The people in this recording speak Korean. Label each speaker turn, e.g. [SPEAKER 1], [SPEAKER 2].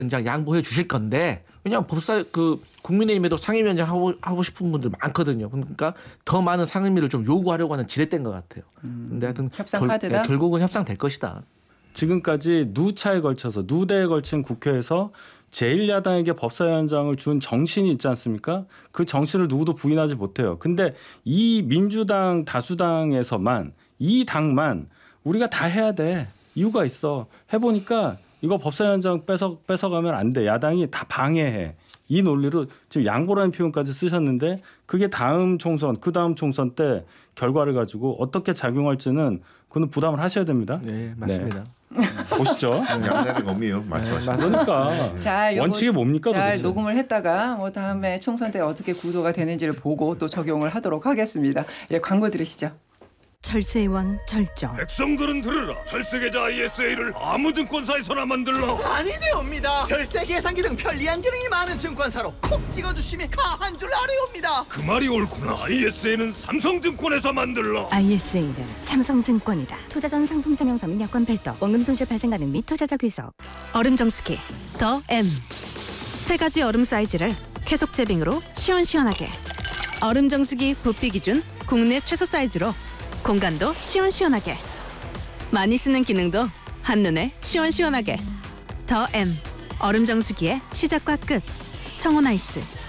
[SPEAKER 1] 위원장 양보해 주실 건데 왜냐하면 국민의힘에도 상임위원장 하고 싶은 분들 많거든요. 그러니까 더 많은 상임위를 좀 요구하려고 하는 지렛대인 것 같아요. 근데 하여튼
[SPEAKER 2] 협상 카드다?
[SPEAKER 1] 결국은 협상될 것이다.
[SPEAKER 3] 지금까지 누차에 걸쳐서 누대에 걸친 국회에서 제1야당에게 법사위원장을 준 정신이 있지 않습니까? 그 정신을 누구도 부인하지 못해요. 근데 이 민주당 다수당에서만 이 당만 우리가 다 해야 돼. 이유가 있어. 해보니까 이거 법사위원장 뺏어가면 안 돼. 야당이 다 방해해. 이 논리로 지금 양보라는 표현까지 쓰셨는데 그게 다음 총선, 그 다음 총선 때 결과를 가지고 어떻게 작용할지는 그는 부담을 하셔야 됩니다.
[SPEAKER 1] 네, 맞습니다.
[SPEAKER 3] 네. 보시죠.
[SPEAKER 4] 양자의 의미요. 말씀하신.
[SPEAKER 3] 그러니까
[SPEAKER 2] 잘
[SPEAKER 3] 원칙이 뭡니까?
[SPEAKER 2] 잘
[SPEAKER 3] 도대체?
[SPEAKER 2] 녹음을 했다가 다음에 총선 때 어떻게 구도가 되는지를 보고 또 적용을 하도록 하겠습니다. 예, 광고 들으시죠.
[SPEAKER 5] 철새의 왕 절정.
[SPEAKER 6] 백성들은 들으라. 철새계좌 ISA를 아무 증권사에서나 만들라.
[SPEAKER 7] 아니되옵니다. 절세 계산기 등 편리한 기능이 많은 증권사로 콕 찍어주시면 가한 줄 아뢰옵니다.
[SPEAKER 6] 그 말이 옳구나. ISA는 삼성증권에서 만들라.
[SPEAKER 5] ISA는 삼성증권이다. 투자 전 상품 설명서 및 여건 별도, 원금 손실 발생 가능 및 투자자 귀속. 얼음 정수기 더 M. 세 가지 얼음 사이즈를 쾌속 제빙으로 시원시원하게. 얼음 정수기 부피 기준 국내 최소 사이즈로 공간도 시원시원하게. 많이 쓰는 기능도 한눈에 시원시원하게. 더 M. 얼음 정수기의 시작과 끝. 청혼 아이스.